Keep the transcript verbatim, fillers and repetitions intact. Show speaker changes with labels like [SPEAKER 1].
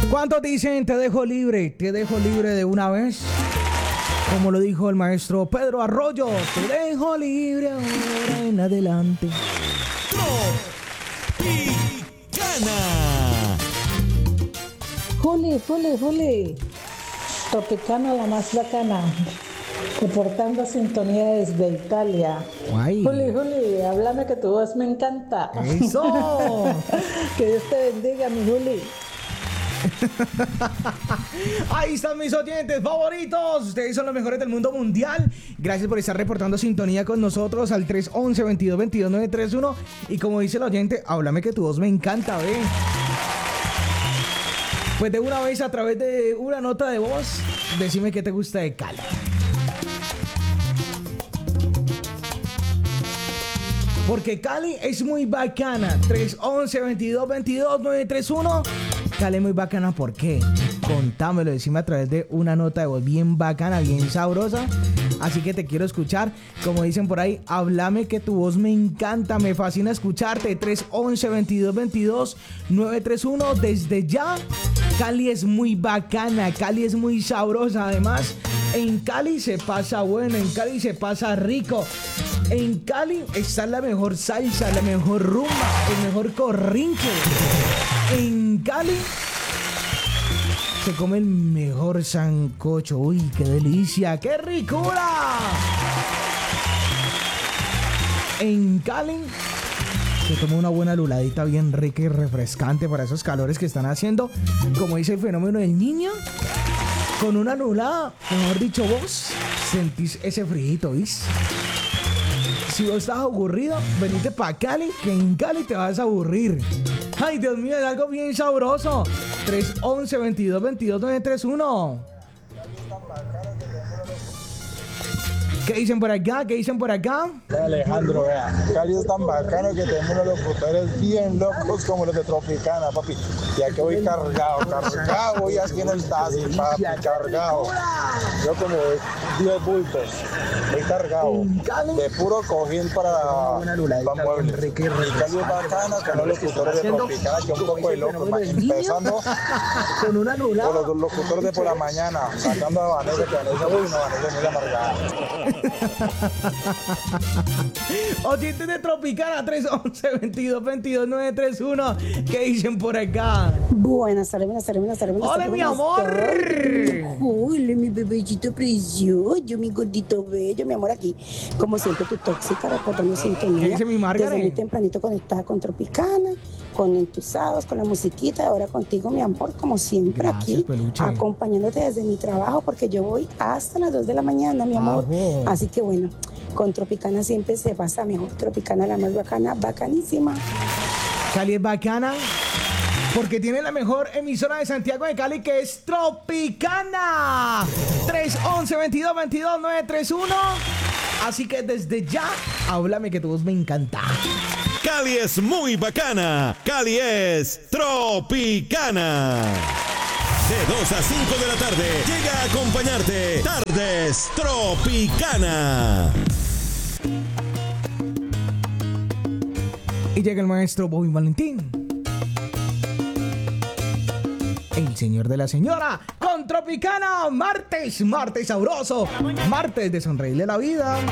[SPEAKER 1] ¿Cuántos dicen te dejo libre? Te dejo libre de una vez. Como lo dijo el maestro Pedro Arroyo, te dejo libre ahora en adelante.
[SPEAKER 2] Tropicana.
[SPEAKER 3] Juli, Juli, Juli. Tropicana la más bacana. Reportando sintonía desde Italia.
[SPEAKER 1] Guay.
[SPEAKER 3] Juli, Juli, háblame que tu voz me encanta.
[SPEAKER 1] ¡Eso!
[SPEAKER 3] Que Dios te bendiga, mi Juli.
[SPEAKER 1] Ahí están mis oyentes favoritos. Ustedes son los mejores del mundo mundial. Gracias por estar reportando sintonía con nosotros al tres once, veintidós veintidós, nueve tres uno. Y como dice el oyente, háblame que tu voz me encanta, ve. Pues de una vez a través de una nota de voz, decime qué te gusta de Cali. Porque Cali es muy bacana. tres once, veintidós veintidós, nueve tres uno. Cali es muy bacana, ¿por qué? Contámelo, decime a través de una nota de voz bien bacana, bien sabrosa. Así que te quiero escuchar. Como dicen por ahí, háblame que tu voz me encanta, me fascina escucharte. tres once, veintidós veintidós, nueve tres uno. Desde ya, Cali es muy bacana, Cali es muy sabrosa. Además, en Cali se pasa bueno, en Cali se pasa rico. En Cali está la mejor salsa, la mejor rumba, el mejor corrinque. En Cali se come el mejor sancocho. Uy, qué delicia, qué ricura. En Cali se toma una buena luladita bien rica y refrescante para esos calores que están haciendo. Como dice el fenómeno del niño, con una lulada, mejor dicho vos, sentís ese frijito, ¿viste? Si vos estás aburrido, venite pa' Cali, que en Cali te vas a aburrir. Ay, Dios mío, es algo bien sabroso. tres once, veintidós veintidós, nueve tres uno. ¿Qué dicen por acá? ¿Qué dicen por acá?
[SPEAKER 4] Alejandro, vea, Cali es tan bacano que tenemos unos locutores bien locos como los de Tropicana, papi. Ya que voy cargado, cargado, voy aquí en el taxi, papi, cargado. Yo como diez bultos, voy cargado, de puro cojín para, para muebles. Y Cali es bacana con los locutores de Tropicana, que un poco de locos, empezando
[SPEAKER 1] con una nulada.
[SPEAKER 4] con los locutores de por la mañana, sacando a Vanessa, que Vanessa, uy, no, Vanessa es muy amargada.
[SPEAKER 1] Oyentes de Tropicana, tres once, veintidós veintidós, nueve tres uno. ¿Qué dicen por acá?
[SPEAKER 5] Buenas tardes, buenas tardes, buenas tardes. buenas
[SPEAKER 1] ¡Hola,
[SPEAKER 5] tardes,
[SPEAKER 1] mi
[SPEAKER 5] buenas
[SPEAKER 1] amor!
[SPEAKER 5] tardes. Hola, mi bebecito precioso, mi gordito bello, mi amor, aquí. Como siempre, tu tóxica, reportando sintonía.
[SPEAKER 1] ¿Qué dice mi Margaret?
[SPEAKER 5] Desde muy tempranito conectada con Tropicana, con entusiasmos, con la musiquita. Ahora contigo, mi amor, como siempre,
[SPEAKER 1] Gracias,
[SPEAKER 5] aquí,
[SPEAKER 1] peluche.
[SPEAKER 5] acompañándote desde mi trabajo, porque yo voy hasta las dos de la mañana, mi amor.
[SPEAKER 1] Ajo.
[SPEAKER 5] Así que bueno, con Tropicana siempre se pasa mejor. Tropicana, la más bacana, bacanísima.
[SPEAKER 1] Cali es bacana porque tiene la mejor emisora de Santiago de Cali, que es Tropicana. tres once, veintidós veintidós, nueve tres uno. Así que desde ya, háblame que tu voz me encanta.
[SPEAKER 2] Cali es muy bacana. Cali es Tropicana. De dos a cinco de la tarde llega a acompañarte Tardes Tropicana.
[SPEAKER 1] Y llega el maestro Bobby Valentín, el señor de la señora, con Tropicana. Martes, martes sabroso, martes de sonreírle la vida.